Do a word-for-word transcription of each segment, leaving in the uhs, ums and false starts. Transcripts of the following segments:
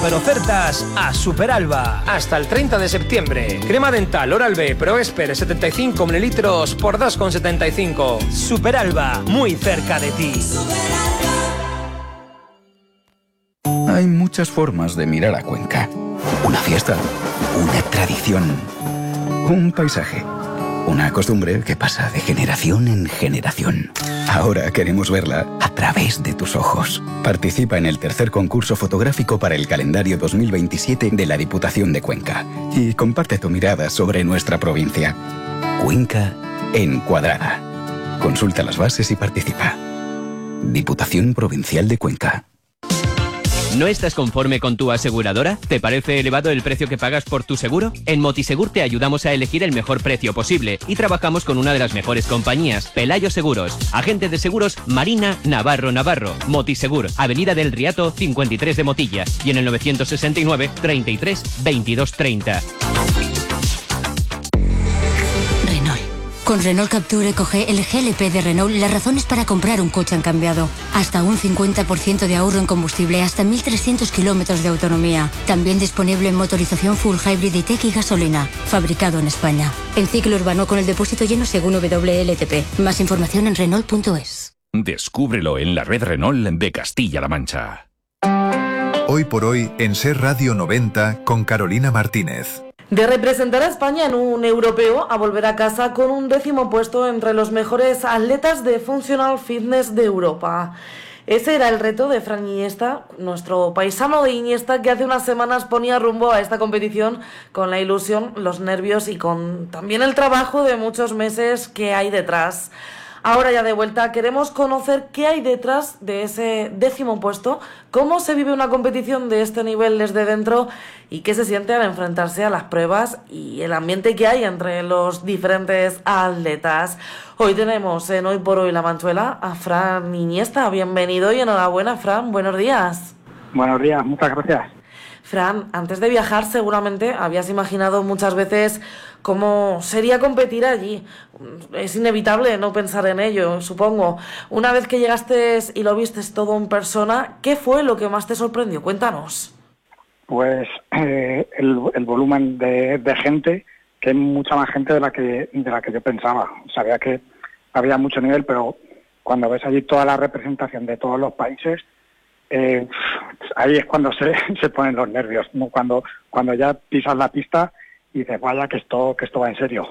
super ofertas a Superalba. Hasta el treinta de septiembre. Crema dental Oral-B Pro Esper setenta y cinco mililitros por dos con setenta y cinco. Superalba, muy cerca de ti. Hay muchas formas de mirar a Cuenca. Una fiesta, una tradición, un paisaje, una costumbre que pasa de generación en generación. Ahora queremos verla a través de tus ojos. Participa en el tercer concurso fotográfico para el calendario dos mil veintisiete de la Diputación de Cuenca y comparte tu mirada sobre nuestra provincia. Cuenca Encuadrada. Consulta las bases y participa. Diputación Provincial de Cuenca. ¿No estás conforme con tu aseguradora? ¿Te parece elevado el precio que pagas por tu seguro? En Motisegur te ayudamos a elegir el mejor precio posible y trabajamos con una de las mejores compañías, Pelayo Seguros. Agente de seguros Marina Navarro Navarro. Motisegur, Avenida del Riato cincuenta y tres de Motilla y en el novecientos sesenta y nueve, treinta y tres, veintidós treinta. Con Renault Captur EcoG, el G L P de Renault, las razones para comprar un coche han cambiado. Hasta un cincuenta por ciento de ahorro en combustible, hasta mil trescientos kilómetros de autonomía. También disponible en motorización full hybrid E-Tech y gasolina. Fabricado en España. En ciclo urbano con el depósito lleno según W L T P. Más información en Renault punto es. Descúbrelo en la red Renault de Castilla-La Mancha. Hoy por hoy en Ser Radio noventa con Carolina Martínez. De representar a España en un europeo a volver a casa con un décimo puesto entre los mejores atletas de Functional Fitness de Europa. Ese era el reto de Fran Iniesta, nuestro paisano de Iniesta, que hace unas semanas ponía rumbo a esta competición con la ilusión, los nervios y con también el trabajo de muchos meses que hay detrás. Ahora ya de vuelta queremos conocer qué hay detrás de ese décimo puesto, cómo se vive una competición de este nivel desde dentro y qué se siente al enfrentarse a las pruebas y el ambiente que hay entre los diferentes atletas. Hoy tenemos en Hoy por Hoy La Manchuela a Fran Iniesta. Bienvenido y enhorabuena, Fran. Buenos días. Buenos días, muchas gracias. Fran, antes de viajar seguramente habías imaginado muchas veces cómo sería competir allí. Es inevitable no pensar en ello, supongo. Una vez que llegaste y lo viste todo en persona, ¿qué fue lo que más te sorprendió? Cuéntanos. Pues eh, el, el volumen de, de gente, que es mucha más gente de la que de la que yo pensaba. Sabía que había mucho nivel, pero cuando ves allí toda la representación de todos los países, eh, ahí es cuando se, se ponen los nervios, ¿no? Cuando, cuando ya pisas la pista y dices, vaya, que esto, que esto va en serio.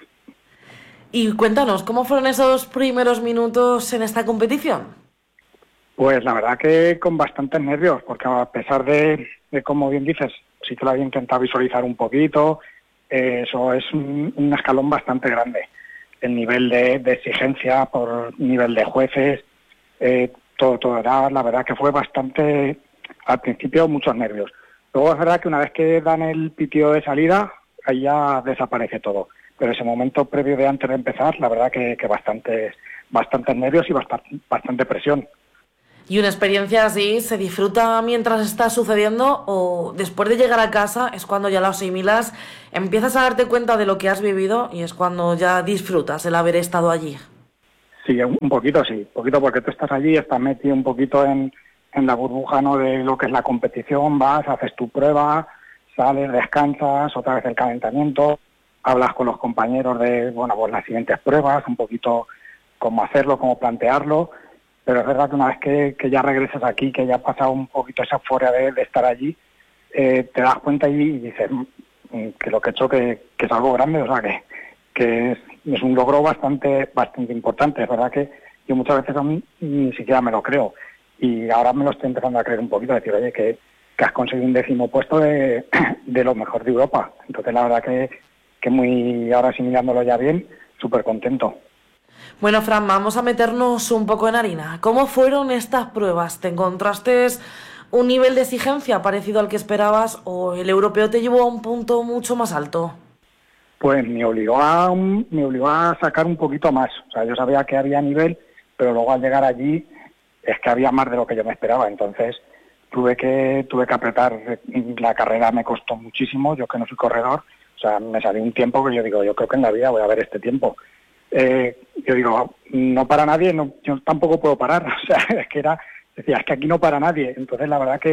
Y cuéntanos, ¿cómo fueron esos primeros minutos en esta competición? Pues la verdad que con bastantes nervios, porque a pesar de, de como bien dices, sí que lo había intentado visualizar un poquito, eh, eso es un, un escalón bastante grande. El nivel de, de exigencia por nivel de jueces, eh, todo, todo era, la verdad que fue bastante, al principio muchos nervios. Luego es verdad que una vez que dan el pitido de salida, ahí ya desaparece todo. Pero ese momento previo de antes de empezar, la verdad que, que bastantes, bastantes nervios y bastante, bastante presión. ¿Y una experiencia así se disfruta mientras está sucediendo o después de llegar a casa es cuando ya lo asimilas, empiezas a darte cuenta de lo que has vivido y es cuando ya disfrutas el haber estado allí? Sí, un poquito sí, un poquito porque tú estás allí, estás metido un poquito en, en la burbuja, ¿no?, de lo que es la competición, vas, haces tu prueba, sales, descansas, otra vez el calentamiento, hablas con los compañeros de, bueno, pues las siguientes pruebas, un poquito cómo hacerlo, cómo plantearlo, pero es verdad que una vez que, que ya regresas aquí, que ya has pasado un poquito esa euforia de, de estar allí, eh, te das cuenta y, y dices que lo que he hecho que, que es algo grande, o sea, que, que es, es un logro bastante bastante importante. Es verdad que yo muchas veces a mí ni siquiera me lo creo y ahora me lo estoy empezando a creer un poquito, decir, oye, que, que has conseguido un décimo puesto de, de lo mejor de Europa. Entonces la verdad que, que muy, ahora sí mirándolo ya bien, súper contento. Bueno, Fran, vamos a meternos un poco en harina. ¿Cómo fueron estas pruebas? ¿Te encontraste un nivel de exigencia parecido al que esperabas o el europeo te llevó a un punto mucho más alto? Pues me obligó a un, me obligó a sacar un poquito más. O sea, yo sabía que había nivel, pero luego al llegar allí es que había más de lo que yo me esperaba. Entonces tuve que tuve que apretar. La carrera me costó muchísimo, yo que no soy corredor. O sea, me salió un tiempo que yo digo, yo creo que en la vida voy a ver este tiempo. Eh, yo digo, no para nadie, no, yo tampoco puedo parar. O sea, es que era, decía, es que aquí no para nadie. Entonces la verdad que,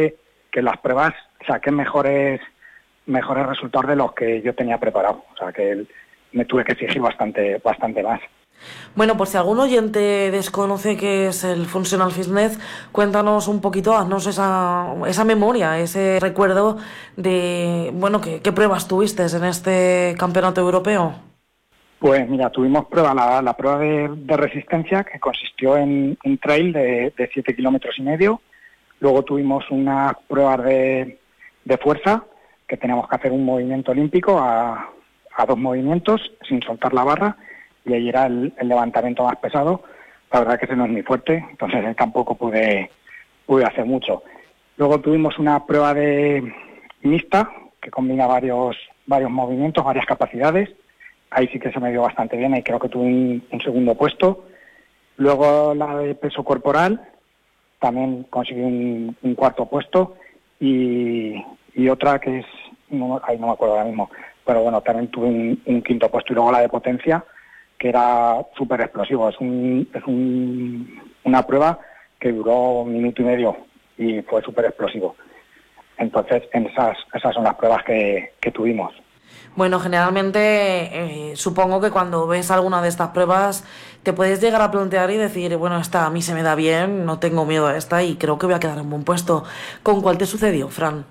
que en las pruebas saqué mejores, mejores resultados de los que yo tenía preparado. O sea, que me tuve que exigir bastante, bastante más. Bueno, pues si algún oyente desconoce qué es el Functional Fitness, cuéntanos un poquito, haznos esa, esa memoria, ese recuerdo de, bueno, ¿qué, qué pruebas tuviste en este campeonato europeo? Pues mira, tuvimos prueba, la, la prueba de, de resistencia, que consistió en un trail de, de siete kilómetros y medio. Luego tuvimos unas pruebas de, de fuerza, que teníamos que hacer un movimiento olímpico a, a dos movimientos, sin soltar la barra, y ahí era el, el levantamiento más pesado. La verdad que ese no es mi fuerte, entonces tampoco pude, pude hacer mucho. Luego tuvimos una prueba de mixta, que combina varios, varios movimientos, varias capacidades. Ahí sí que se me dio bastante bien, ahí creo que tuve un, un segundo puesto. Luego la de peso corporal, también conseguí un, un cuarto puesto. Y, y otra que es, no, ahí no me acuerdo ahora mismo, pero bueno, también tuve un, un quinto puesto. Y luego la de potencia, que era súper explosivo. Es, un, es un, una prueba que duró un minuto y medio y fue súper explosivo. Entonces, en esas, esas son las pruebas que, que tuvimos. Bueno, generalmente eh, supongo que cuando ves alguna de estas pruebas te puedes llegar a plantear y decir, bueno, esta a mí se me da bien, no tengo miedo a esta y creo que voy a quedar en buen puesto. ¿Con cuál te sucedió, Fran?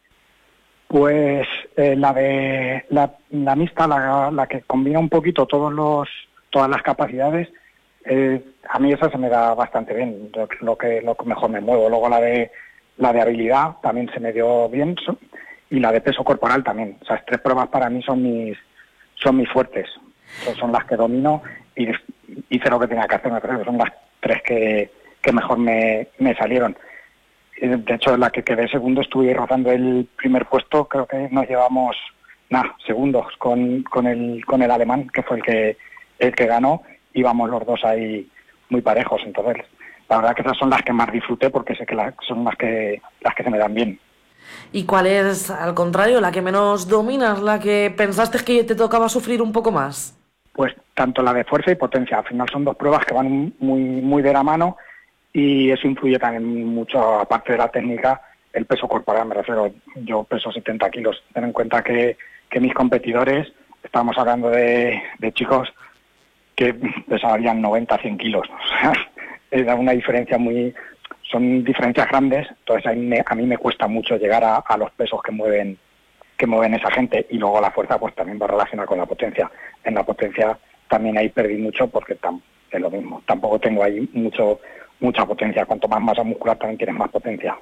Pues eh, la de la, la mixta, la, la que combina un poquito todos los todas las capacidades, eh, a mí esa se me da bastante bien, lo, lo que lo que mejor me muevo. Luego la de la de habilidad también se me dio bien, so, y la de peso corporal también. O sea, esas tres pruebas para mí son mis son mis fuertes, son, son las que domino y hice lo que tenía que hacer. Me parece que son las tres que, que mejor me, me salieron. De hecho, en la que quedé segundo estuve rozando el primer puesto, creo que nos llevamos nada, segundos con, con el con el alemán, que fue el que el que ganó, íbamos los dos ahí muy parejos. Entonces, la verdad que esas son las que más disfruté porque sé que la, son las que las que se me dan bien. ¿Y cuál es, al contrario, la que menos dominas, la que pensaste que te tocaba sufrir un poco más? Pues tanto la de fuerza y potencia. Al final son dos pruebas que van muy muy de la mano. Y eso influye también mucho, aparte de la técnica, el peso corporal. Me refiero, yo peso setenta kilos. Ten en cuenta que, que mis competidores, estamos hablando de, de chicos que pesarían noventa, cien kilos. O sea, es una diferencia muy... Son diferencias grandes, entonces a mí me, a mí me cuesta mucho llegar a, a los pesos que mueven que mueven esa gente. Y luego la fuerza pues también va relacionada con la potencia. En la potencia también ahí perdí mucho porque tam, es lo mismo. Tampoco tengo ahí mucho... mucha potencia. Cuanto más masa muscular también tienes más potencia.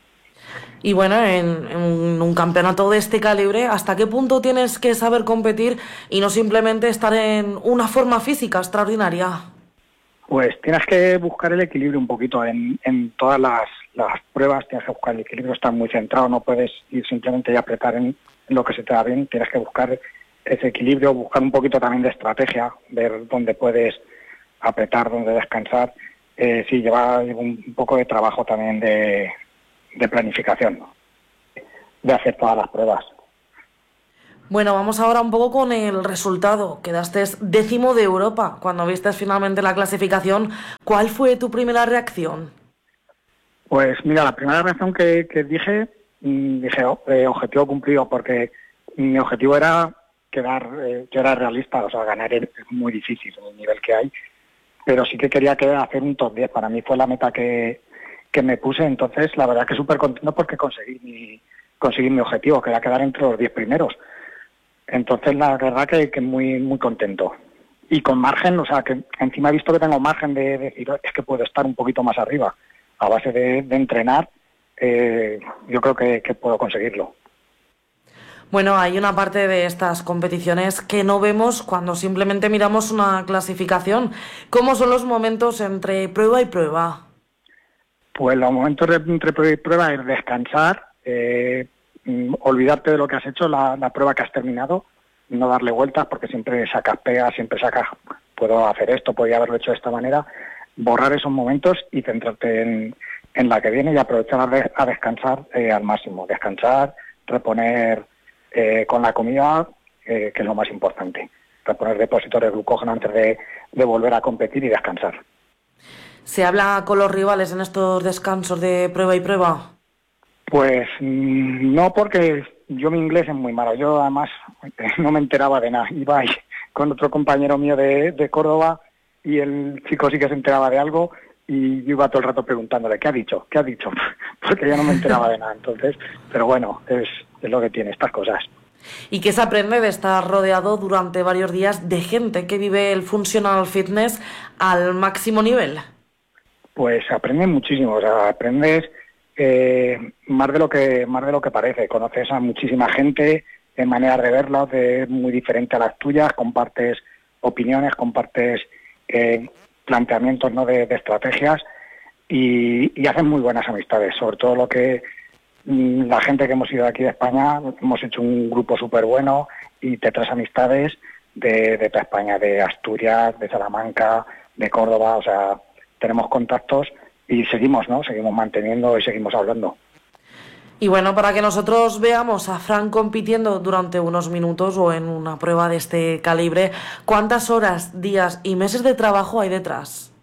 Y bueno, en, en un campeonato de este calibre, ¿hasta qué punto tienes que saber competir y no simplemente estar en una forma física extraordinaria? Pues tienes que buscar el equilibrio un poquito en, en todas las, las pruebas. Tienes que buscar el equilibrio, estar muy centrado, no puedes ir simplemente y apretar en, en lo que se te da bien. Tienes que buscar ese equilibrio, buscar un poquito también de estrategia, ver dónde puedes apretar, dónde descansar. Eh, sí, lleva un, un poco de trabajo también de, de planificación, ¿no? De hacer todas las pruebas. Bueno, vamos ahora un poco con el resultado. Quedaste décimo de Europa. Cuando viste finalmente la clasificación, ¿cuál fue tu primera reacción? Pues mira, la primera reacción que, que dije, dije oh, eh, objetivo cumplido, porque mi objetivo era quedar, eh, yo era realista, o sea, ganar es muy difícil en el nivel que hay. Pero sí que quería que hacer un top diez. Para mí fue la meta que, que me puse. Entonces, la verdad que súper contento porque conseguí mi, conseguí mi objetivo, que era quedar entre los diez primeros. Entonces, la verdad que, que muy muy contento. Y con margen, o sea, que encima he visto que tengo margen de, de decir, es que puedo estar un poquito más arriba. A base de, de entrenar, eh, yo creo que, que puedo conseguirlo. Bueno, hay una parte de estas competiciones que no vemos cuando simplemente miramos una clasificación. ¿Cómo son los momentos entre prueba y prueba? Pues los momentos de, entre prueba y prueba es descansar, eh, olvidarte de lo que has hecho, la, la prueba que has terminado, no darle vueltas porque siempre sacas pegas, siempre sacas, puedo hacer esto, podría haberlo hecho de esta manera, borrar esos momentos y centrarte en, en la que viene y aprovechar a, de, a descansar eh, al máximo. Descansar, reponer... Eh, con la comida, eh, que es lo más importante, reponer depósitos de glucógeno antes de, de volver a competir y descansar. ¿Se habla con los rivales en estos descansos de prueba y prueba? Pues no, porque yo mi inglés es muy malo. Yo además no me enteraba de nada. Iba ahí con otro compañero mío de, de Córdoba y el chico sí que se enteraba de algo y yo iba todo el rato preguntándole, ¿qué ha dicho? ¿Qué ha dicho? Porque yo no me enteraba de nada. Entonces, pero bueno, es, es lo que tiene estas cosas. ¿Y qué se aprende de estar rodeado durante varios días de gente que vive el Functional Fitness al máximo nivel? Pues aprendes muchísimo, o sea, aprendes eh, más de lo que más de lo que parece. Conoces a muchísima gente, en maneras de verlos, de muy diferente a las tuyas, compartes opiniones, compartes eh, planteamientos, ¿no?, de, de estrategias y, y haces muy buenas amistades. Sobre todo lo que mm, la gente que hemos ido de aquí de España, hemos hecho un grupo súper bueno y te traes amistades de, de toda España, de Asturias, de Salamanca, de Córdoba, o sea, tenemos contactos y seguimos, ¿no? Seguimos manteniendo y seguimos hablando. Y bueno, para que nosotros veamos a Fran compitiendo durante unos minutos o en una prueba de este calibre, ¿cuántas horas, días y meses de trabajo hay detrás?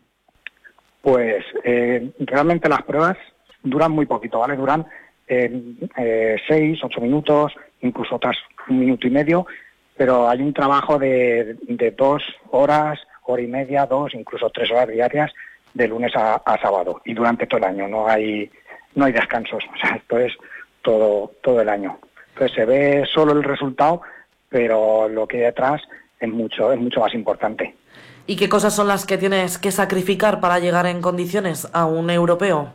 Pues eh, realmente las pruebas duran muy poquito, ¿vale? Duran eh, eh, seis, ocho minutos, incluso otras un minuto y medio, pero hay un trabajo de, de dos horas, hora y media, dos, incluso tres horas diarias, de lunes a, a sábado y durante todo el año. No hay no hay descansos, o sea, esto es todo todo el año. Entonces se ve solo el resultado, pero lo que hay detrás es mucho es mucho más importante. ¿Y qué cosas son las que tienes que sacrificar para llegar en condiciones a un europeo?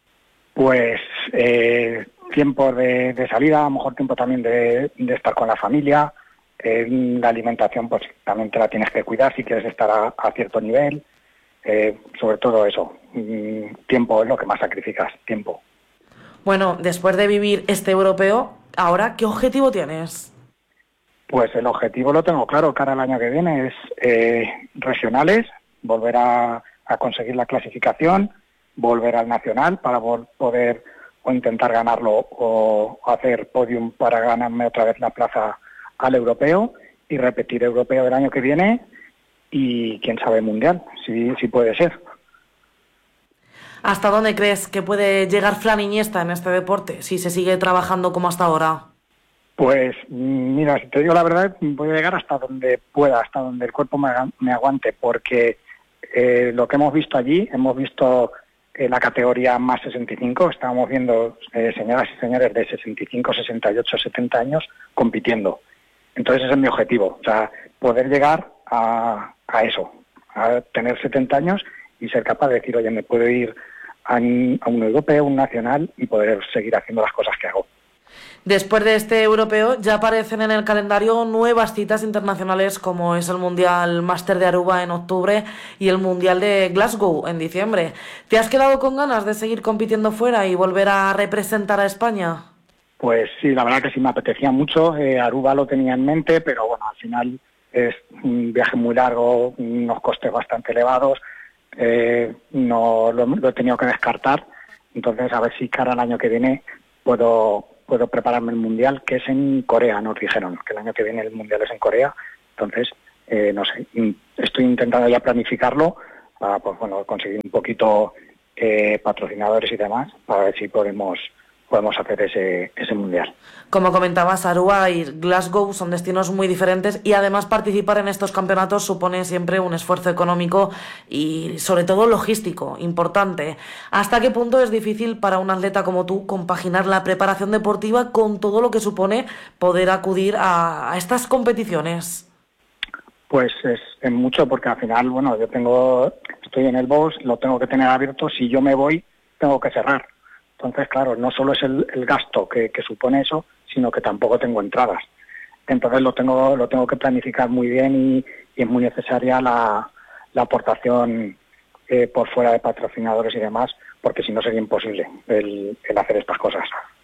Pues eh, tiempo de, de salida, a lo mejor tiempo también de, de estar con la familia, eh, la alimentación pues también te la tienes que cuidar si quieres estar a, a cierto nivel. Eh, sobre todo eso, mm, tiempo es lo que más sacrificas, tiempo. Bueno, después de vivir este europeo, ahora, ¿qué objetivo tienes? Pues el objetivo lo tengo claro, cara al año que viene, es eh, regionales, volver a, a conseguir la clasificación, volver al nacional para poder o intentar ganarlo o hacer podium para ganarme otra vez la plaza al europeo y repetir europeo del año que viene. Y quién sabe mundial, si, si puede ser. ¿Hasta dónde crees que puede llegar Fran Iniesta en este deporte, si se sigue trabajando como hasta ahora? Pues mira, si te digo la verdad, voy a llegar hasta donde pueda, hasta donde el cuerpo me, me aguante, porque eh, lo que hemos visto allí, hemos visto eh, la categoría más sesenta y cinco, estábamos viendo eh, señoras y señores de sesenta y cinco, sesenta y ocho, setenta años compitiendo. Entonces ese es mi objetivo, o sea, poder llegar a, a eso, a tener setenta años y ser capaz de decir, oye, me puedo ir a, a un europeo, un nacional y poder seguir haciendo las cosas que hago. Después de este europeo ya aparecen en el calendario nuevas citas internacionales como es el Mundial Máster de Aruba en octubre y el Mundial de Glasgow en diciembre. ¿Te has quedado con ganas de seguir compitiendo fuera y volver a representar a España? Pues sí, la verdad que sí me apetecía mucho. Eh, Aruba lo tenía en mente, pero bueno, al final es un viaje muy largo, unos costes bastante elevados, eh, no lo, lo he tenido que descartar. Entonces, a ver si cara al año que viene puedo puedo prepararme el Mundial, que es en Corea, nos dijeron, que el año que viene el Mundial es en Corea. Entonces, eh, no sé, estoy intentando ya planificarlo para pues, bueno, conseguir un poquito eh, patrocinadores y demás, para ver si podemos... podemos hacer ese, ese mundial. Como comentabas, Aruba y Glasgow son destinos muy diferentes y además participar en estos campeonatos supone siempre un esfuerzo económico y sobre todo logístico, importante. ¿Hasta qué punto es difícil para un atleta como tú compaginar la preparación deportiva con todo lo que supone poder acudir a, a estas competiciones? Pues es, es mucho porque al final, bueno, yo tengo, estoy en el box, lo tengo que tener abierto, si yo me voy, tengo que cerrar. Entonces, claro, no solo es el, el gasto que, que supone eso, sino que tampoco tengo entradas. Entonces lo tengo lo tengo que planificar muy bien y, y es muy necesaria la, la aportación eh, por fuera de patrocinadores y demás, porque si no sería imposible el, el hacer estas cosas.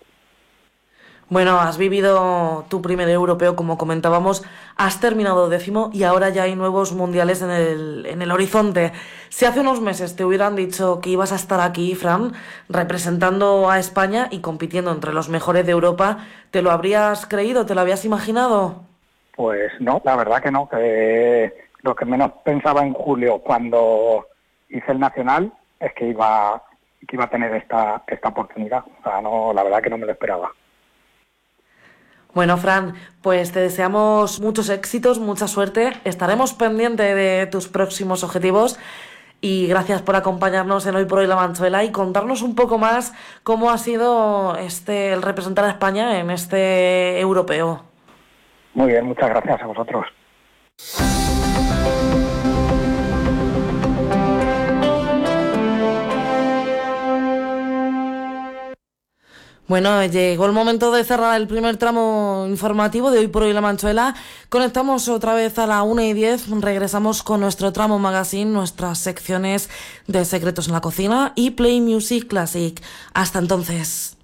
Bueno, has vivido tu primer europeo, como comentábamos, has terminado décimo y ahora ya hay nuevos mundiales en el, en el horizonte. Si hace unos meses te hubieran dicho que ibas a estar aquí, Fran, representando a España y compitiendo entre los mejores de Europa, ¿te lo habrías creído? ¿Te lo habías imaginado? Pues no, la verdad que no. Que lo que menos pensaba en julio cuando hice el nacional es que iba, que iba a tener esta, esta oportunidad. O sea, no, la verdad que no me lo esperaba. Bueno, Fran, pues te deseamos muchos éxitos, mucha suerte. Estaremos pendientes de tus próximos objetivos y gracias por acompañarnos en Hoy por Hoy La Manchuela y contarnos un poco más cómo ha sido este el representar a España en este europeo. Muy bien, muchas gracias a vosotros. Bueno, llegó el momento de cerrar el primer tramo informativo de Hoy por Hoy La Manchuela. Conectamos otra vez a la una y diez, regresamos con nuestro tramo magazine, nuestras secciones de Secretos en la Cocina y Play Music Classic. Hasta entonces.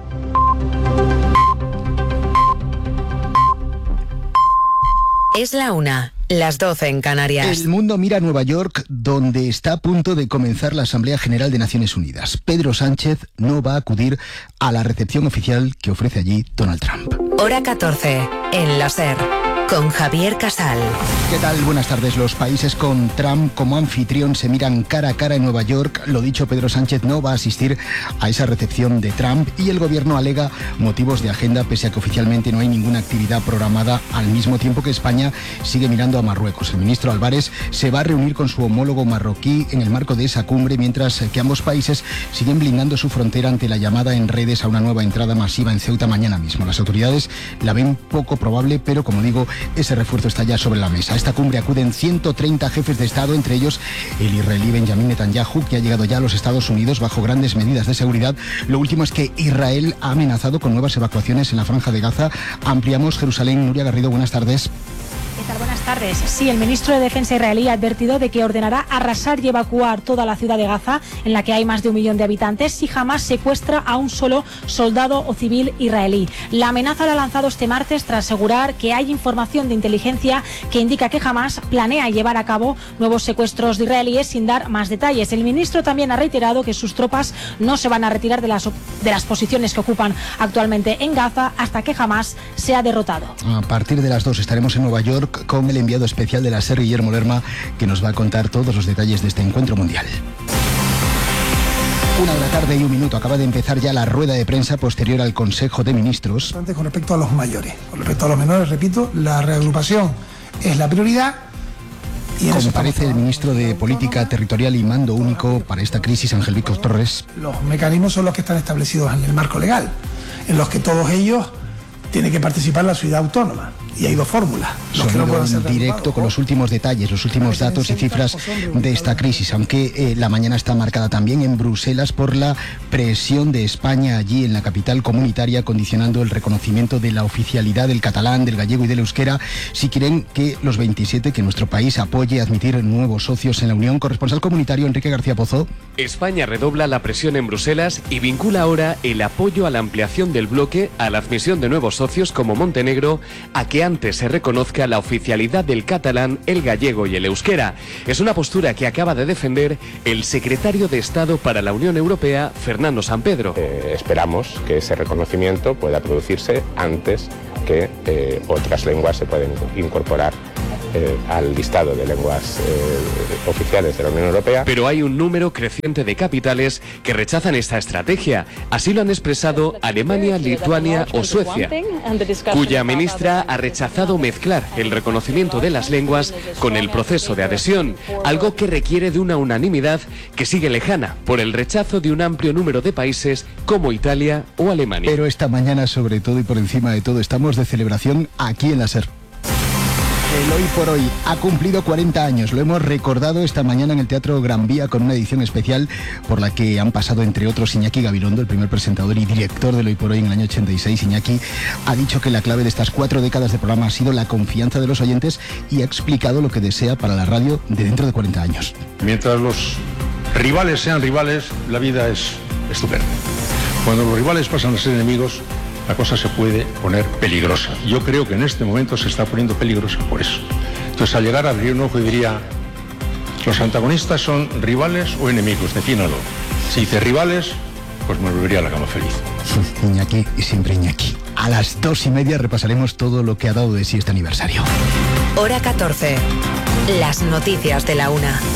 Es la una, las doce en Canarias. El mundo mira a Nueva York, donde está a punto de comenzar la Asamblea General de Naciones Unidas. Pedro Sánchez no va a acudir a la recepción oficial que ofrece allí Donald Trump. Hora catorce, en la SER, con Javier Casal. ¿Qué tal? Buenas tardes. Los países con Trump como anfitrión se miran cara a cara en Nueva York. Lo dicho, Pedro Sánchez no va a asistir a esa recepción de Trump y el gobierno alega motivos de agenda pese a que oficialmente no hay ninguna actividad programada, al mismo tiempo que España sigue mirando a Marruecos. El ministro Álvarez se va a reunir con su homólogo marroquí en el marco de esa cumbre, mientras que ambos países siguen blindando su frontera ante la llamada en redes a una nueva entrada masiva en Ceuta mañana mismo. Las autoridades la ven poco probable, pero como digo, ese refuerzo está ya sobre la mesa. A esta cumbre acuden ciento treinta jefes de Estado, entre ellos el israelí Benjamin Netanyahu, que ha llegado ya a los Estados Unidos bajo grandes medidas de seguridad. Lo último es que Israel ha amenazado con nuevas evacuaciones en la Franja de Gaza. Ampliamos Jerusalén. Nuria Garrido, buenas tardes. ¿Qué tal? Buenas tardes. Sí, el ministro de Defensa israelí ha advertido de que ordenará arrasar y evacuar toda la ciudad de Gaza, en la que hay más de un millón de habitantes, si jamás secuestra a un solo soldado o civil israelí. La amenaza la ha lanzado este martes tras asegurar que hay información de inteligencia que indica que Hamás planea llevar a cabo nuevos secuestros de israelíes sin dar más detalles. El ministro también ha reiterado que sus tropas no se van a retirar de las, de las posiciones que ocupan actualmente en Gaza hasta que Hamás sea derrotado. A partir de las dos estaremos en Nueva York con el enviado especial de la SER, Guillermo Lerma, que nos va a contar todos los detalles de este encuentro mundial. Una de la tarde y un minuto. Acaba de empezar ya la rueda de prensa posterior al Consejo de Ministros. Con respecto a los mayores, con respecto a los menores, repito, la reagrupación es la prioridad. Y como parece el ministro de Política Territorial y Mando Único para esta crisis, Ángel Víctor Torres. Los mecanismos son los que están establecidos en el marco legal, en los que todos ellos tienen que participar la ciudad autónoma. Y hay dos fórmulas. Los que no pueden ser directo con los últimos detalles, los últimos datos y cifras de esta crisis, aunque eh, la mañana está marcada también en Bruselas por la presión de España allí en la capital comunitaria, condicionando el reconocimiento de la oficialidad del catalán, del gallego y del euskera, si quieren que los veintisiete, que nuestro país apoye admitir nuevos socios en la Unión. Corresponsal comunitario Enrique García Pozo. España redobla la presión en Bruselas y vincula ahora el apoyo a la ampliación del bloque a la admisión de nuevos socios como Montenegro, a que antes se reconozca la oficialidad del catalán, el gallego y el euskera. Es una postura que acaba de defender el secretario de Estado para la Unión Europea, Fernando Sampedro. Eh, esperamos que ese reconocimiento pueda producirse antes que eh, otras lenguas se pueden incorporar Eh, al listado de lenguas eh, oficiales de la Unión Europea. Pero hay un número creciente de capitales que rechazan esta estrategia. Así lo han expresado Alemania, Lituania o Suecia, cuya ministra ha rechazado mezclar el reconocimiento de las lenguas con el proceso de adhesión, algo que requiere de una unanimidad que sigue lejana por el rechazo de un amplio número de países como Italia o Alemania. Pero esta mañana, sobre todo y por encima de todo, estamos de celebración aquí en la SER. El Hoy por Hoy ha cumplido cuarenta años. Lo hemos recordado esta mañana en el Teatro Gran Vía con una edición especial por la que han pasado, entre otros, Iñaki Gabilondo, el primer presentador y director del Hoy por Hoy en el año ochenta y seis. Iñaki ha dicho que la clave de estas cuatro décadas de programa ha sido la confianza de los oyentes y ha explicado lo que desea para la radio de dentro de cuarenta años. Mientras los rivales sean rivales, la vida es estupenda. Cuando los rivales pasan a ser enemigos, la cosa se puede poner peligrosa. Yo creo que en este momento se está poniendo peligrosa por eso. Entonces, al llegar a abrir un ojo, diría, ¿los antagonistas son rivales o enemigos? Defínalo. Si dice rivales, pues me volvería a la cama feliz. Iñaki y siempre Iñaki. A las dos y media repasaremos todo lo que ha dado de sí este aniversario. Hora catorce. Las noticias de la una. A la una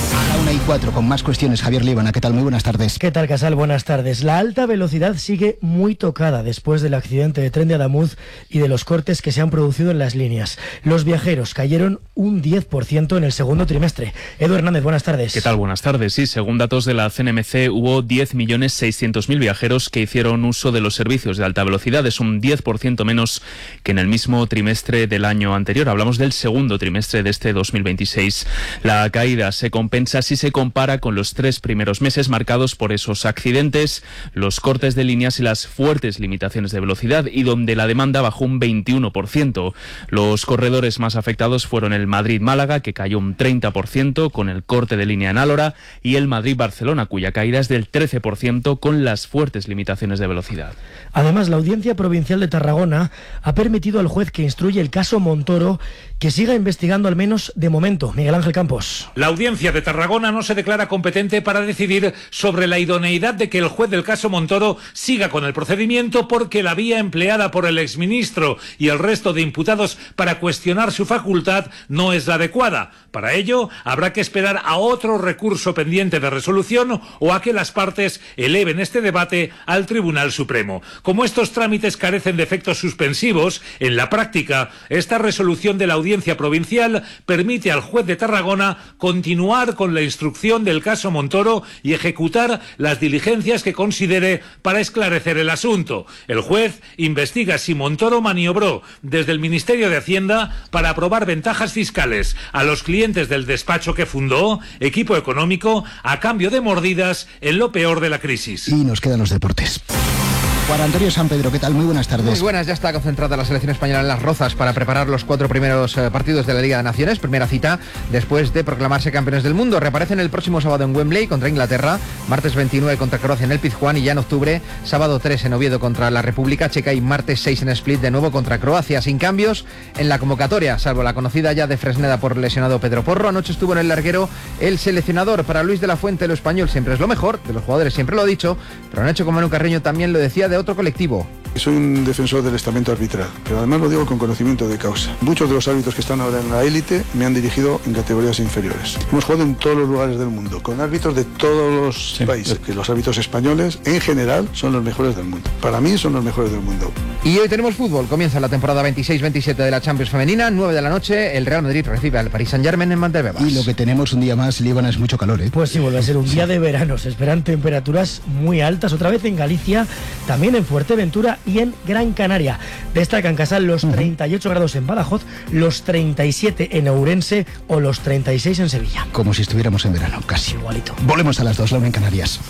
una y cuatro con más cuestiones. Javier Líbana, ¿qué tal? Muy buenas tardes. ¿Qué tal, Casal? Buenas tardes. La alta velocidad sigue muy tocada después del accidente de tren de Adamuz y de los cortes que se han producido en las líneas. Los viajeros cayeron un diez por ciento en el segundo trimestre. Edu Hernández, buenas tardes. ¿Qué tal? Buenas tardes. Sí, según datos de la C N M C, hubo diez millones seiscientos mil viajeros que hicieron uso de los servicios de alta velocidad. Es un diez por ciento menos que en el mismo trimestre del año anterior. Hablamos del segundo trimestre de este dos mil veintiséis. La caída se compensa si se compara con los tres primeros meses marcados por esos accidentes, los cortes de líneas y las fuertes limitaciones de velocidad, y donde la demanda bajó un veintiuno por ciento. Los corredores más afectados fueron el Madrid-Málaga, que cayó un treinta por ciento con el corte de línea en Álora, y el Madrid-Barcelona, cuya caída es del trece por ciento con las fuertes limitaciones de velocidad. Además, la Audiencia Provincial de Tarragona ha permitido al juez que instruye el caso Montoro que siga investigando, al menos de momento. Miguel Ángel Campos. La Audiencia de Tarragona no se declara competente para decidir sobre la idoneidad de que el juez del caso Montoro siga con el procedimiento, porque la vía empleada por el exministro y el resto de imputados para cuestionar su facultad no es la adecuada. Para ello, habrá que esperar a otro recurso pendiente de resolución o a que las partes eleven este debate al Tribunal Supremo. Como estos trámites carecen de efectos suspensivos, en la práctica, esta resolución de la Audiencia Provincial permite al juez de Tarragona continuar con la instrucción del caso Montoro y ejecutar las diligencias que considere para esclarecer el asunto. El juez investiga si Montoro maniobró desde el Ministerio de Hacienda para aprobar ventajas fiscales a los clientes del despacho que fundó, Equipo Económico, a cambio de mordidas en lo peor de la crisis. Y nos quedan los deportes. Juan Antonio San Pedro, ¿qué tal? Muy buenas tardes. Muy buenas, ya está concentrada la selección española en Las Rozas para preparar los cuatro primeros eh, partidos de la Liga de Naciones. Primera cita después de proclamarse campeones del mundo. Reaparecen el próximo sábado en Wembley contra Inglaterra, martes veintinueve contra Croacia en el Pizjuán, y ya en octubre, sábado tres en Oviedo contra la República Checa y martes seis en Split de nuevo contra Croacia. Sin cambios en la convocatoria, salvo la conocida ya de Fresneda por lesionado Pedro Porro. Anoche estuvo en el larguero el seleccionador. Para Luis de la Fuente, lo español siempre es lo mejor, de los jugadores siempre lo ha dicho, pero Nacho Comanu Carreño también lo decía de otro colectivo. Soy un defensor del estamento arbitral, pero además lo digo con conocimiento de causa. Muchos de los árbitros que están ahora en la élite me han dirigido en categorías inferiores. Hemos jugado en todos los lugares del mundo, con árbitros de todos los sí. países, que los árbitros españoles en general son los mejores del mundo. Para mí son los mejores del mundo. Y hoy tenemos fútbol. Comienza la temporada veintiséis veintisiete de la Champions femenina. nueve de la noche, el Real Madrid recibe al Paris Saint-Germain en Valdebebas. Y lo que tenemos un día más, Líbana, es mucho calor, ¿eh? Pues sí, vuelve a ser un día de verano. Se esperan temperaturas muy altas, otra vez en Galicia, también en Fuerteventura y en Gran Canaria. Destacan, Casal, los treinta y ocho grados en Badajoz, los treinta y siete en Ourense o los treinta y seis en Sevilla. Como si estuviéramos en verano, casi. Igualito. Volvemos a las dos, la una en Canarias.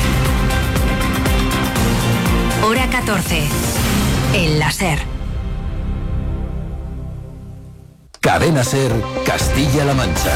Hora catorce. El láser. Cadena Ser, Castilla-La Mancha.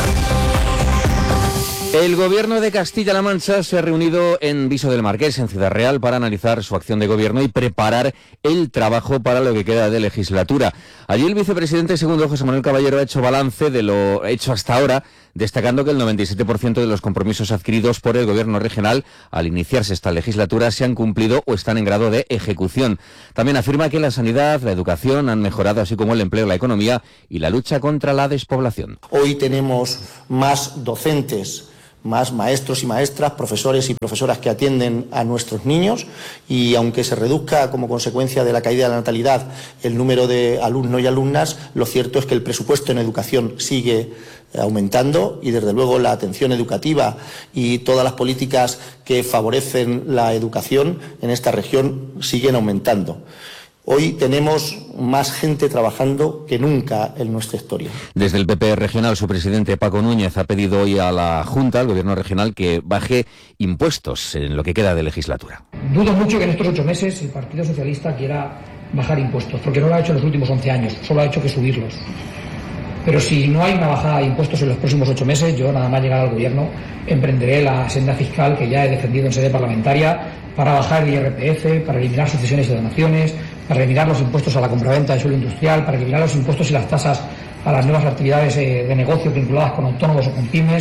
El Gobierno de Castilla-La Mancha se ha reunido en Viso del Marqués, en Ciudad Real, para analizar su acción de gobierno y preparar el trabajo para lo que queda de legislatura. Allí el vicepresidente segundo José Manuel Caballero ha hecho balance de lo hecho hasta ahora, destacando que el noventa y siete por ciento de los compromisos adquiridos por el Gobierno regional al iniciarse esta legislatura se han cumplido o están en grado de ejecución. También afirma que la sanidad, la educación han mejorado, así como el empleo, la economía y la lucha contra la despoblación. Hoy tenemos más docentes, más maestros y maestras, profesores y profesoras que atienden a nuestros niños, y aunque se reduzca como consecuencia de la caída de la natalidad el número de alumnos y alumnas, lo cierto es que el presupuesto en educación sigue aumentando y desde luego la atención educativa y todas las políticas que favorecen la educación en esta región siguen aumentando. Hoy tenemos más gente trabajando que nunca en nuestra historia. Desde el P P regional, su presidente Paco Núñez ha pedido hoy a la Junta, al Gobierno regional, que baje impuestos en lo que queda de legislatura. Dudo mucho que en estos ocho meses el Partido Socialista quiera bajar impuestos, porque no lo ha hecho en los últimos once años, solo ha hecho que subirlos. Pero si no hay una bajada de impuestos en los próximos ocho meses, yo nada más llegar al Gobierno emprenderé la senda fiscal que ya he defendido en sede parlamentaria para bajar el I R P F, para eliminar sucesiones y donaciones, para eliminar los impuestos a la compraventa de suelo industrial, para eliminar los impuestos y las tasas a las nuevas actividades eh, de negocio vinculadas con autónomos o con pymes,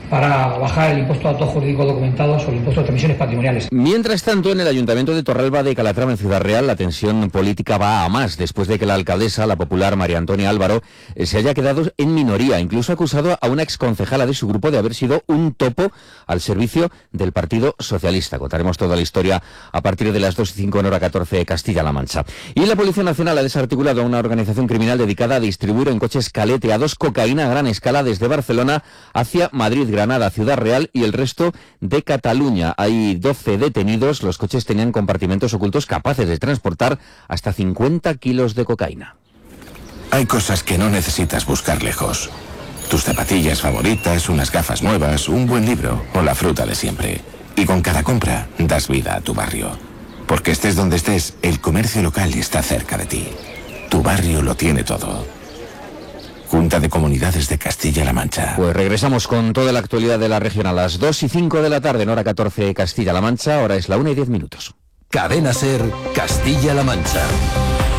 para bajar el impuesto de autor jurídico documentado sobre el impuesto de transmisiones patrimoniales. Mientras tanto, en el Ayuntamiento de Torralba de Calatrava, en Ciudad Real, la tensión política va a más, después de que la alcaldesa, la popular María Antonia Álvaro, eh, se haya quedado en minoría, incluso acusado a una exconcejala de su grupo de haber sido un topo al servicio del Partido Socialista. Contaremos toda la historia a partir de las dos y cinco en hora catorce de Castilla-La Mancha. Y la Policía Nacional ha desarticulado a una organización criminal dedicada a distribuir en coches caleteados cocaína a gran escala desde Barcelona hacia Madrid, Granada, Ciudad Real y el resto de Cataluña. Hay doce detenidos. Los coches tenían compartimentos ocultos capaces de transportar hasta cincuenta kilos de cocaína. Hay cosas que no necesitas buscar lejos. Tus zapatillas favoritas, unas gafas nuevas, un buen libro o la fruta de siempre. Y con cada compra das vida a tu barrio. Porque estés donde estés, el comercio local está cerca de ti. Tu barrio lo tiene todo. Junta de Comunidades de Castilla-La Mancha. Pues regresamos con toda la actualidad de la región a las dos y cinco de la tarde en hora catorce Castilla-La Mancha. Ahora es la una y diez minutos. Cadena Ser, Castilla-La Mancha.